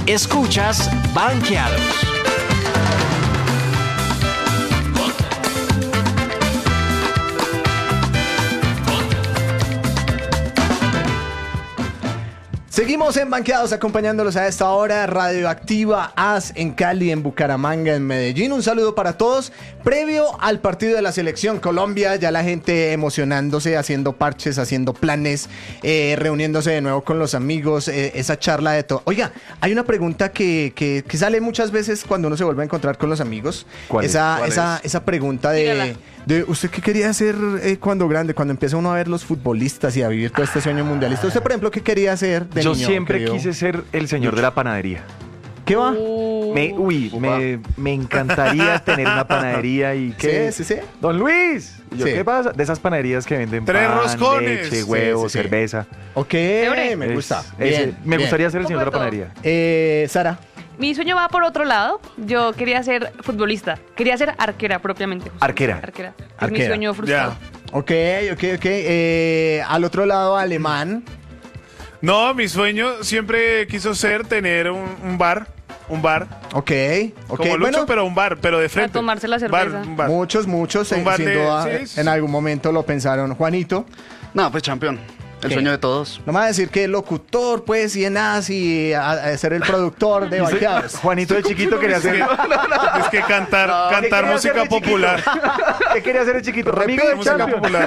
Escuchas Banqueados. Seguimos en Banqueados acompañándolos a esta hora. Radioactiva AS en Cali, en Bucaramanga, en Medellín. Un saludo para todos. Previo al partido de la selección Colombia, ya la gente emocionándose, haciendo parches, haciendo planes, reuniéndose de nuevo con los amigos, esa charla de todo. Oiga, hay una pregunta que sale muchas veces cuando uno se vuelve a encontrar con los amigos. ¿Cuál es? Esa pregunta de ¿usted qué quería hacer cuando grande? Cuando empieza uno a ver los futbolistas y a vivir todo este sueño mundialista. ¿Usted, por ejemplo, qué quería hacer de Yo niño, siempre querido? quise ser el señor de la panadería. ¿Qué va? Me encantaría tener una panadería y que... Sí. Don Luis, ¿y yo, Sí. ¿qué pasa? De esas panaderías que venden 3 pan, roscones. leche, huevos, Sí. cerveza. Ok, me Es- gusta. me gustaría ser el señor de la Un poco de panadería. Sara. Mi sueño va por otro lado. Yo quería ser futbolista. Quería ser arquera propiamente. Arquera. Arquera. Es Arquera. mi sueño frustrado. Ok. Al otro lado, alemán. No, mi sueño siempre quiso ser tener un bar. Un bar. Ok. Como Lucho, pero un bar, pero de frente. tomarse la cerveza. Un bar. Muchos, Un sin bar de- duda, sí. en algún momento lo pensaron. Juanito, No, pues campeón. El ¿Qué? sueño de todos. no me va a decir que locutor, pues, y en así, a ser el productor de Banqueados. Juanito de chiquito quería Es que, ser... es que cantar ¿Qué quería música hacer de chiquito? popular. ¿Qué quería hacer el chiquito? Amigo de Música Champions. popular.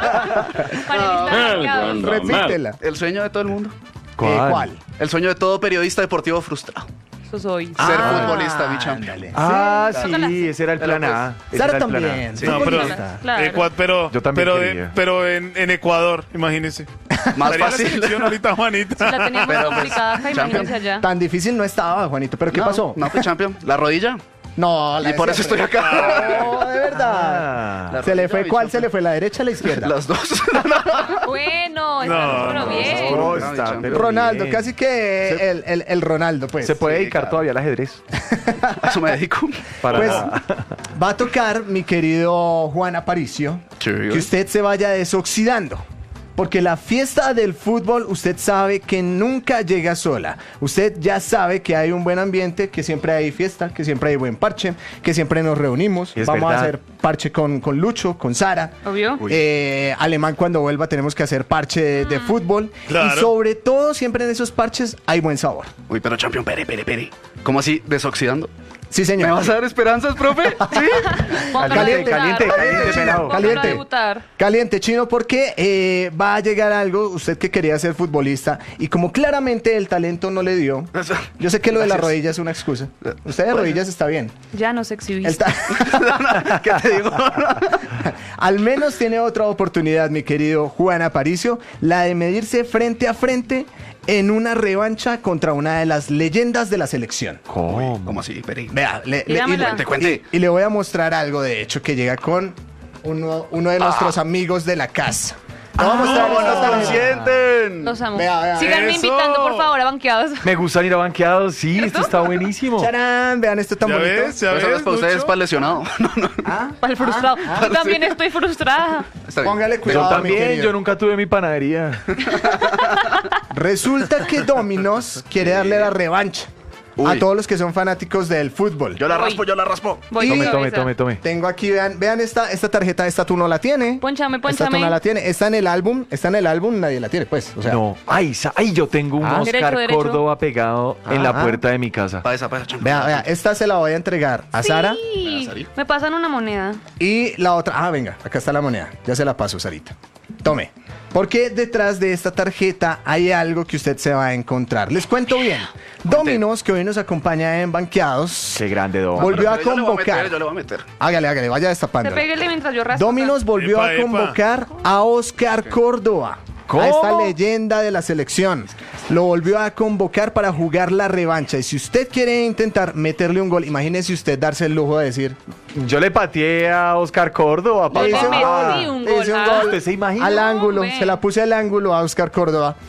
Panelista banqueados. Repítela. El sueño de todo el mundo. ¿Cuál? El sueño de todo periodista deportivo frustrado. Eso soy. Ser futbolista, mi champion. Ándale. Ah, Tócala. sí, ese era el plan A. Ese Sara era el plan A. también. Sí. No, pero, futbolista. Claro. Yo también pero, quería. pero en Ecuador, imagínese. Más Estaría la fácil. selección ahorita, Juanita. La teníamos Pero, pues, complicada acá, imagínense champion. allá. Tan difícil no estaba, Juanito. ¿Pero qué No, pasó? No, pues champion. La rodilla. No, la Y por de eso estoy siempre. acá. No, de verdad. Ah. La ¿Se le fue rodilla, cuál? mi ¿Se le fue la derecha o la izquierda? Las dos. Bueno, No, pero bien. No, No, está, champion. pero Ronaldo, bien. casi que el Ronaldo, pues. Se puede Sí, dedicar claro. todavía al ajedrez. A eso me dedico. Para Pues nada. va a tocar, mi querido Juan Aparicio, Sí. que usted se vaya desoxidando. Porque la fiesta del fútbol, usted sabe que nunca llega sola. Usted ya sabe que hay un buen ambiente, que siempre hay fiesta, que siempre hay buen parche, que siempre nos reunimos. Es Vamos verdad. a hacer parche con Lucho, con Sara. Obvio. Alemán, cuando vuelva, tenemos que hacer parche de fútbol. Claro. Y sobre todo, siempre en esos parches hay buen sabor. Uy, pero champion, pere. ¿Cómo así? ¿Desoxidando? Sí, ¿Me señor. vas a dar esperanzas, profe? ¿Sí? Caliente, caliente, pelado. Póngalo a Caliente. debutar. Caliente, Chino, porque va a llegar algo, usted que quería ser futbolista, y como claramente el talento no le dio, yo sé que lo de las Gracias. rodillas es una excusa. Usted de rodillas está bien. Ya nos El exhibiste. ¿Qué te digo? Al menos tiene otra oportunidad, mi querido Juan Aparicio, la de medirse frente a frente en una revancha contra una de las leyendas de la selección. ¿Cómo? ¿Cómo así, pere? Vea, Dígamela. Te cuente. y le voy a mostrar algo, de hecho, que llega con uno de nuestros amigos de la casa. Le voy a mostrar ¿Cómo esta nos tarjeta. consienten? Los amo. Vea, Síganme eso. invitando, por favor, a banqueados. Me gustan ir a banqueados, sí, esto está buenísimo. ¡Charán! Vean esto tan ¿Ya bonito. ves? ¿Ya Eso no es ves, para ustedes, Lucho? para el lesionado. No. Para el frustrado. Yo también estoy frustrada. Está bien. Póngale Yo cuidado, mi también, querido. yo nunca tuve mi panadería. Resulta que Domino's quiere darle la revancha a Uy. todos los que son fanáticos del fútbol. Yo la Voy. raspo. Voy, Y- Tome. Tengo aquí, vean esta tarjeta, esta tú no la tiene. Pónchame. Esta tú no la tiene. Está en el álbum, nadie la tiene, pues. O sea, No, ay, yo tengo un Oscar Derecho. Córdoba pegado en la Ajá. puerta de mi casa. Para esa, champion. vea, esta se la voy a entregar a Sara. Sí. Sari. Me pasan una moneda. Y la otra, venga, acá está la moneda. Ya se la paso, Sarita. Tome. Porque detrás de esta tarjeta hay algo que usted se va a encontrar. Les cuento bien. Domino's, que hoy nos acompaña en Banqueados, Qué grande, Dom. volvió a Pero yo le voy convocar. Yo le voy a meter. Hágale, vaya Te destapando. pégale mientras yo raspo. Domino's volvió Epa, a epa. convocar a Oscar Córdoba. ¿Cómo? A esta leyenda de la selección. Lo volvió a convocar para jugar la revancha. Y si usted quiere intentar meterle un gol, imagínese usted darse el lujo de decir, Yo le pateé a Oscar Córdoba, Le papá. metí un le hice gol. un gol ¿Usted se imagina? al ángulo, hombre. se la puse al ángulo a Oscar Córdoba.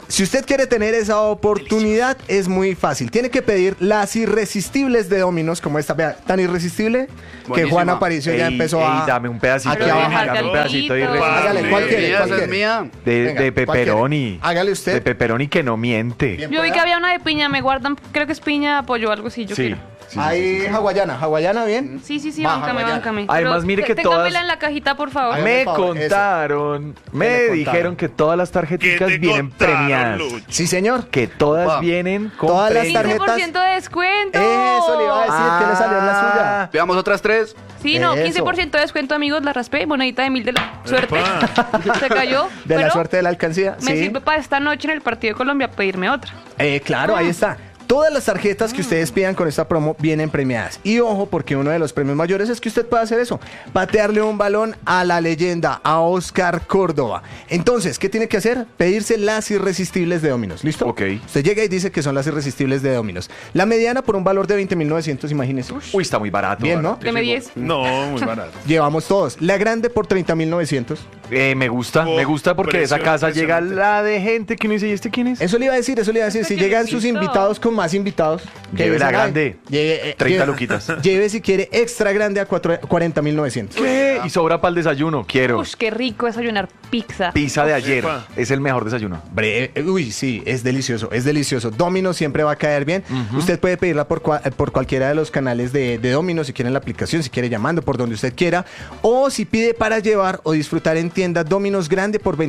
Si usted quiere tener esa oportunidad, es muy fácil. Tiene que pedir las irresistibles de Domino's, como esta, vea, tan irresistible que Buenísima. Juan Aparicio ya empezó a... dame un pedacito. Aquí abajo. Dame un pedacito de Hágale, Hágale, ¿cuál quiere? Esa ¿Cuál es quiere? mía. Venga, de ¿cuál pepperoni. quiere? Hágale usted. De pepperoni que no miente. Bien. Yo vi que había una de piña, me guardan, creo que es piña, pollo, algo así, yo Sí. quiero. Ahí, hawaiana, ¿bien? Sí, Va, báncame, hawaiana. báncame. Además, Pero mire que téngamela todas- en la cajita, por favor. Hágame Me el favor, contaron, ¿Qué me le contaron? dijeron que todas las ¿Qué tarjeticas te vienen contaron, premiadas. Lucho? Sí, señor. Que todas Opa. vienen con Todas las premios. tarjetas- 15% de descuento. Eso le iba a decir, que le salió en la suya. Veamos otras 3. Sí, no, Eso. 15% de descuento, amigos, la raspé, monedita de 1000 de la suerte. Epa. Se cayó. De la pero suerte de la alcancía. Me sí. sirve para esta noche en el partido de Colombia pedirme otra. Claro, ahí está. Todas las tarjetas que ustedes pidan con esta promo vienen premiadas. Y ojo, porque uno de los premios mayores es que usted puede hacer eso. Patearle un balón a la leyenda, a Oscar Córdoba. Entonces, ¿qué tiene que hacer? Pedirse las irresistibles de Domino's. ¿Listo? Ok. Usted llega y dice que son las irresistibles de Domino's. La mediana por un valor de 20.900, imagínese. Uy, está muy barato. Bien, ¿no? Deme 10. No, muy barato. Llevamos todos. La grande por 30.900. Me gusta porque de esa Precio casa llega impresionante. la de gente que uno dice, ¿y este quién es? Eso le iba a decir. Si qué llegan sus riquito. invitados con más invitados. que Lleve la dicen, "Ay, grande. lleve, 30 lleve- luquitas. Lleve si quiere extra grande a 40.900. ¿Qué? Y sobra para el desayuno. Quiero. Uy, qué rico desayunar pizza. Pizza de ayer. Epa. Es el mejor desayuno. Uy, sí, es delicioso, es delicioso. Domino's siempre va a caer bien. Usted puede pedirla por cualquiera de los canales de Domino's, si quiere en la aplicación, si quiere llamando, por donde usted quiera. O si pide para llevar o disfrutar en tienda, Domino's grande por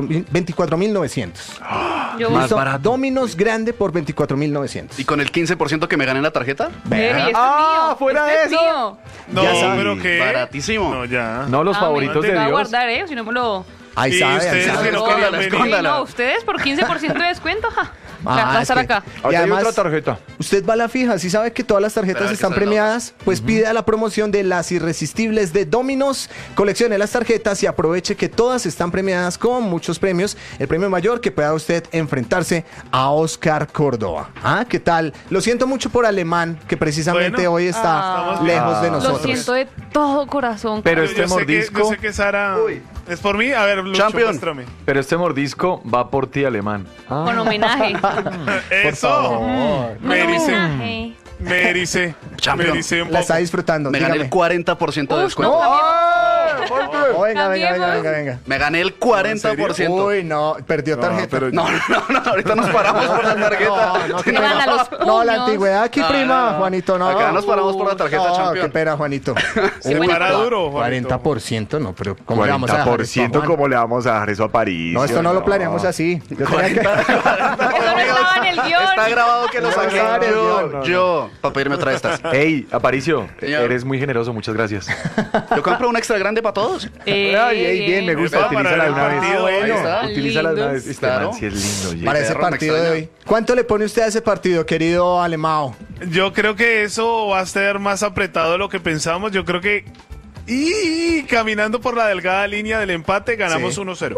24.900. Yo Más ¿Listo? barato. Domino's grande por 24.900. Y con el 15% que me gané en la tarjeta. Ey, este Ah, es mío. fuera este de es eso. mío. No, Ya sabe. pero ¿qué? Baratísimo. No, ya. No, los Ah, favoritos me de va a Dios. guardar, si no me lo... Ahí Y sabe, ahí ustedes sabe. que no No, querían escóndala, venir. escóndala. No, ustedes por 15% de descuento, ja. Ah, Va a es estar que- acá. Y Aquí hay además, otra tarjeta. usted va a la fija, si sabe que todas las tarjetas Espera, están que salen premiadas, pues pide a la promoción de las irresistibles de Domino's, coleccione las tarjetas y aproveche que todas están premiadas con muchos premios. El premio mayor que pueda usted enfrentarse a Oscar Córdoba. Ah, ¿qué tal? Lo siento mucho por Alemán, que precisamente Bueno, hoy está estamos lejos de bien. Lo nosotros. siento de todo corazón. Pero Yo este sé que- mordisco, yo sé que Sara... ¿Es por mí? A ver, Lucho, Champion. muéstrame. pero este mordisco va por ti, alemán. Con homenaje. ¡Eso! favor. Con Me ericé. homenaje. Me ericé. Champion. Me ericé un La está poco. disfrutando. Me gané dígame. el 40% de Uf, descuento. no, cambiemos. Oh, venga, venga, venga, Cambiemos. venga, venga. Me gané el 40%. Uy, no, perdió No, tarjeta. pero- No, ahorita nos paramos por la tarjeta. No, Me gana los no, la puños. antigüedad aquí, No, prima, no, no. Juanito, no. Acá nos paramos por la tarjeta, No, Champion. qué pena, Juanito. Se bueno, para pero- duro, Juanito. 40%, no, pero ¿cómo le vamos a dejar esto a 40%, Juan? ¿cómo le vamos a dejar eso a París? No, esto no lo planeamos así. Yo tenía que... Eso no estaba en el guión. Está grabado que lo saqué No, yo, no, no. yo, para pedirme otra de estas. Ey, Aparicio, Señor. eres muy generoso, muchas gracias. Yo compro un extra grande para todos. Ay, bien, me gusta, Epa, para utilízala de el una vez. partido, ahí bueno. está. Utilízala de una Lindos. vez. Este Claro. man sí es lindo, oye. Para ese Perro, me partido de extraña. hoy. ¿Cuánto le pone usted a ese partido, querido Alemao? Yo creo que eso va a estar más apretado de lo que pensamos. Yo creo que... Y caminando por la delgada línea del empate, ganamos Sí. 1-0.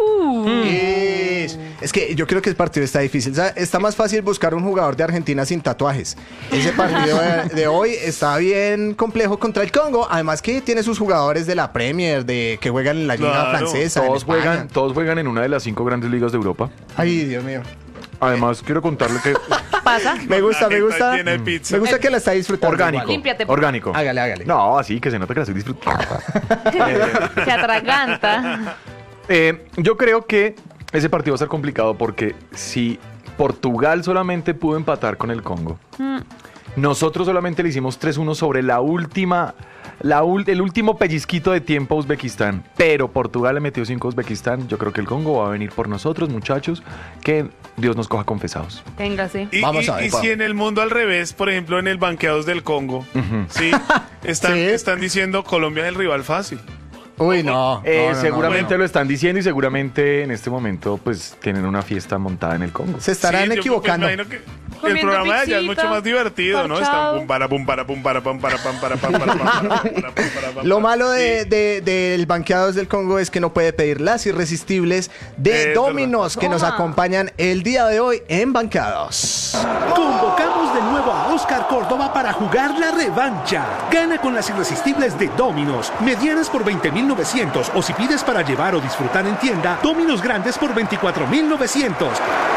Es que yo creo que el partido está difícil. O sea, está más fácil buscar un jugador de Argentina sin tatuajes. Ese partido de hoy está bien complejo contra el Congo. Además que tiene sus jugadores de la Premier, que juegan en la liga Claro. francesa. en España. Todos juegan en una de las 5 grandes ligas de Europa. Ay, Dios mío. Además, quiero contarle que Pasa. Me gusta, me La gusta. jeta llena de pizza. Me gusta que la está disfrutando. orgánico. igual. Límpiate. Orgánico. Hágale, hágale. No, así que se nota que la estoy disfrutando. Se atraganta. Yo creo que ese partido va a ser complicado porque si Portugal solamente pudo empatar con el Congo, nosotros solamente le hicimos 3-1 sobre la última, el último pellizquito de tiempo a Uzbekistán, pero Portugal le metió 5 a Uzbekistán. Yo creo que el Congo va a venir por nosotros, muchachos, que Dios nos coja confesados. Téngase. Y, Vamos y- a ver, y vamos. si en el mundo al revés, por ejemplo, en el banqueados del Congo, ¿sí? Están, Sí. están diciendo Colombia es el rival fácil. Uy, no. Seguramente bueno. lo están diciendo y seguramente en este momento pues tienen una fiesta montada en el Congo. Se estarán Sí, yo, pues, equivocando. me imagino que el Comiendo programa de allá es pizzita, mucho más divertido, ¿no? Están parchado. pum para pum para pum para pam para pam para pam para pam para pam para pam. Lo malo Sí. del Banqueados del Congo es que no puede pedir las irresistibles de Es Domino's que nos Toma. acompañan el día de hoy en Banqueados. Convocamos de nuevo a Oscar Córdoba para jugar la revancha. Gana con las irresistibles de Domino's, medianas por 20.900 o si pides para llevar o disfrutar en tienda, Domino's grandes por 24.900. Todas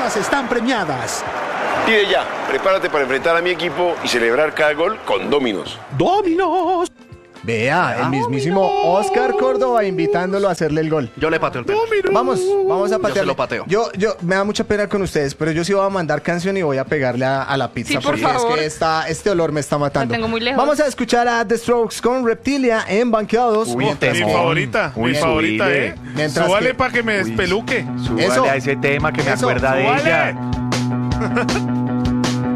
todas están premiadas. Pide ya, prepárate para enfrentar a mi equipo y celebrar cada gol con Domino's. ¡Dominos! Vea, el mismísimo Oscar Córdoba invitándolo a hacerle el gol. Yo le pateo el pelo. Vamos a patear. Yo se lo pateo. Yo, me da mucha pena con ustedes, pero yo sí voy a mandar canción y voy a pegarle a la pizza. Sí, por porque favor. es que este olor me está matando. Lo tengo muy lejos. Vamos a escuchar a The Strokes con Reptilia en Banqueados. Uy, Mi temón. favorita, Uy, mi favorita, subile. Mientras Súbale que- para que me Uy, despeluque. Súbale Eso. a ese tema que me Eso, acuerda de súbale. ella.